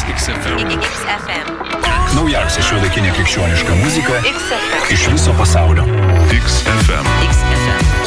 XFM. Naujausia šiuolaikinė krikščioniška muzika iš viso pasaulio. XFM.